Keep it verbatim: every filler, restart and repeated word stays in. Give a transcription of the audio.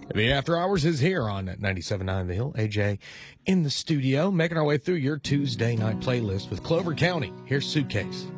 The After Hours is here on ninety-seven point nine The Hill. A J in the studio, making our way through your Tuesday night playlist with Clover County. Here's Suitcase.